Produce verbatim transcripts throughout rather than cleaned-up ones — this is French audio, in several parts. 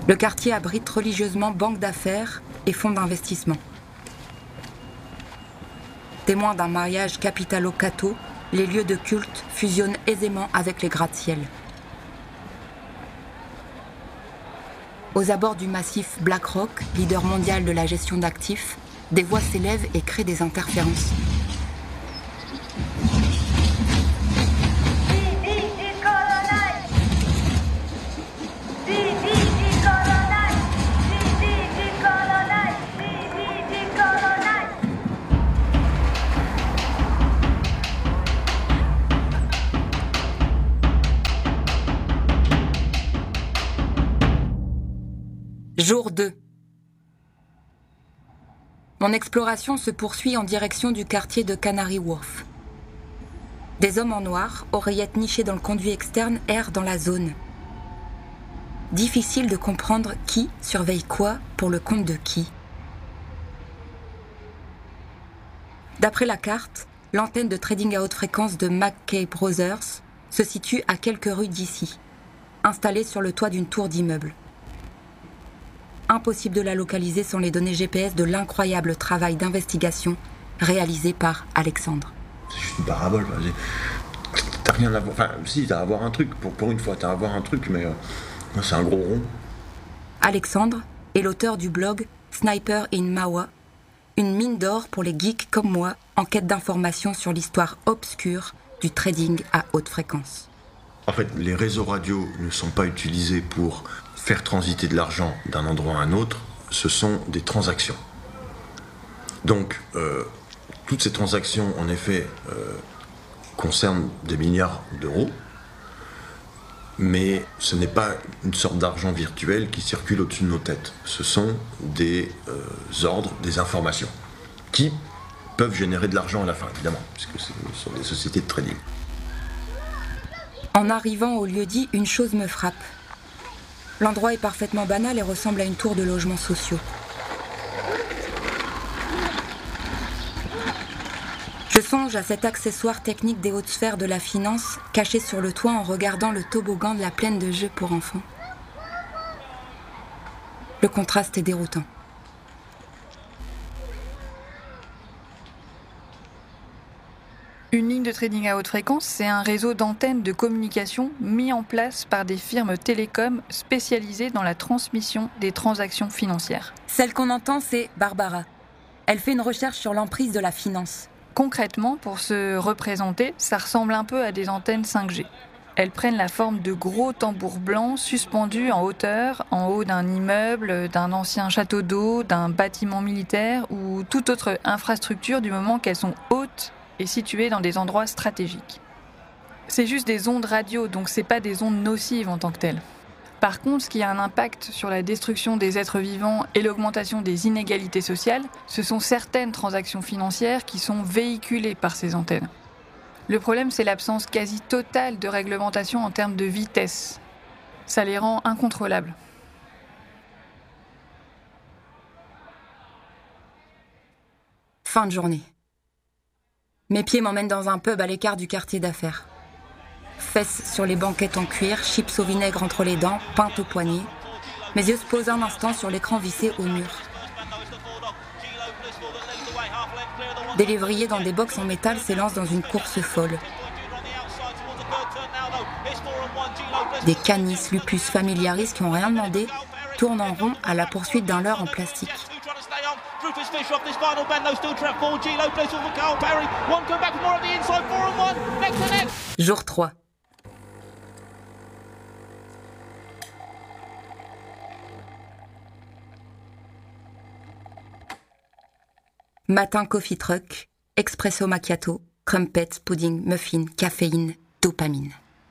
Le quartier abrite religieusement banques d'affaires et fonds d'investissement. Témoins d'un mariage capitalo-catho, les lieux de culte fusionnent aisément avec les gratte-ciel. Aux abords du massif BlackRock, leader mondial de la gestion d'actifs, des voix s'élèvent et créent des interférences. Jour deux. Mon exploration se poursuit en direction du quartier de Canary Wharf. Des hommes en noir, oreillettes nichées dans le conduit externe, errent dans la zone. Difficile de comprendre qui surveille quoi pour le compte de qui. D'après la carte, l'antenne de trading à haute fréquence de McKay Brothers se situe à quelques rues d'ici, installée sur le toit d'une tour d'immeuble. Impossible de la localiser sans les données G P S de l'incroyable travail d'investigation réalisé par Alexandre. C'est juste une parabole. T'as rien à voir. Enfin, si, t'as à voir un truc. Pour, pour une fois, t'as à voir un truc, mais euh, c'est un gros rond. Alexandre est l'auteur du blog Sniper in Mahwah, une mine d'or pour les geeks comme moi en quête d'informations sur l'histoire obscure du trading à haute fréquence. En fait, les réseaux radio ne sont pas utilisés pour faire transiter de l'argent d'un endroit à un autre, ce sont des transactions. Donc, euh, toutes ces transactions, en effet, euh, concernent des milliards d'euros, mais ce n'est pas une sorte d'argent virtuel qui circule au-dessus de nos têtes. Ce sont des euh, ordres, des informations, qui peuvent générer de l'argent à la fin, évidemment, puisque ce sont des sociétés de trading. En arrivant au lieu-dit, une chose me frappe. L'endroit est parfaitement banal et ressemble à une tour de logements sociaux. Je songe à cet accessoire technique des hautes sphères de la finance, caché sur le toit en regardant le toboggan de la plaine de jeux pour enfants. Le contraste est déroutant. Une ligne de trading à haute fréquence, c'est un réseau d'antennes de communication mis en place par des firmes télécoms spécialisées dans la transmission des transactions financières. Celle qu'on entend, c'est Barbara. Elle fait une recherche sur l'emprise de la finance. Concrètement, pour se représenter, ça ressemble un peu à des antennes cinq G. Elles prennent la forme de gros tambours blancs suspendus en hauteur, en haut d'un immeuble, d'un ancien château d'eau, d'un bâtiment militaire ou toute autre infrastructure du moment qu'elles sont hautes et situées dans des endroits stratégiques. C'est juste des ondes radio, donc c'est pas des ondes nocives en tant que telles. Par contre, ce qui a un impact sur la destruction des êtres vivants et l'augmentation des inégalités sociales, ce sont certaines transactions financières qui sont véhiculées par ces antennes. Le problème, c'est l'absence quasi totale de réglementation en termes de vitesse. Ça les rend incontrôlables. Fin de journée. Mes pieds m'emmènent dans un pub à l'écart du quartier d'affaires. Fesses sur les banquettes en cuir, chips au vinaigre entre les dents, pinte au poignet. Mes yeux se posent un instant sur l'écran vissé au mur. Des lévriers dans des box en métal s'élancent dans une course folle. Des canis, lupus, familiaris qui n'ont rien demandé tournent en rond à la poursuite d'un leurre en plastique. Jour trois. Matin coffee truck, espresso macchiato, crumpets, pudding, muffin, caféine, dopamine.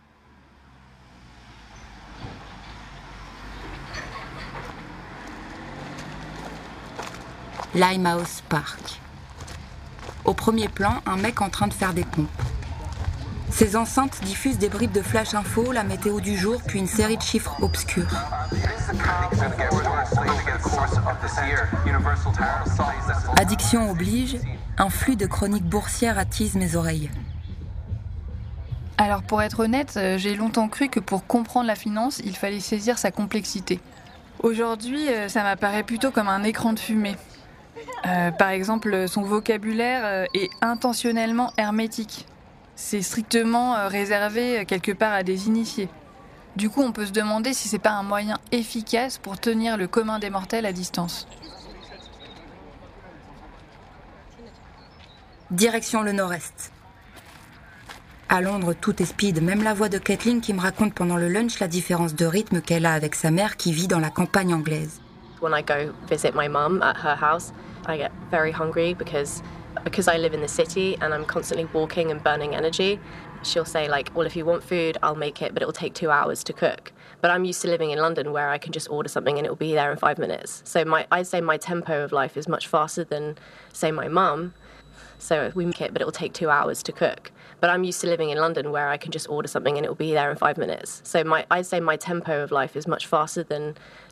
Limehouse Park. Au premier plan, un mec en train de faire des pompes. Ces enceintes diffusent des bribes de flash info, la météo du jour, puis une série de chiffres obscurs. Addiction oblige, un flux de chroniques boursières attise mes oreilles. Alors pour être honnête, j'ai longtemps cru que pour comprendre la finance, il fallait saisir sa complexité. Aujourd'hui, euh, ça m'apparaît plutôt comme un écran de fumée. Euh, par exemple, son vocabulaire euh, est intentionnellement hermétique. C'est strictement euh, réservé euh, quelque part à des initiés. Du coup, on peut se demander si c'est pas un moyen efficace pour tenir le commun des mortels à distance. Direction le nord-est. À Londres, tout est speed, même la voix de Kathleen qui me raconte pendant le lunch la différence de rythme qu'elle a avec sa mère qui vit dans la campagne anglaise. When I go visit my mum at her house, I get very hungry because because I live in the city and I'm constantly walking and burning energy. She'll say like, well, if you want food, I'll make it, but it will take two hours to cook. But I'm used to living in London where I can just order something and it will be there in five minutes. So my, I'd say my tempo of life is much faster than, say, my mum. So we make it, but it will take two hours to cook. But I'm used to living in London where I can just order something and it will be there in five minutes. So my, I'd say my tempo of life is much faster than